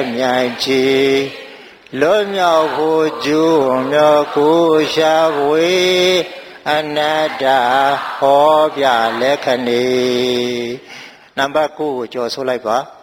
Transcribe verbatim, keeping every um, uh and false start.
မြိုင်ချီလွတ်မြောက်ဖို့ကျူးမြော်ကိုရှာဝေအနတ္တဟောပြလက္ခဏီနံပါတ်ကိုကိုကြော်ဆိုလိုက်ပါ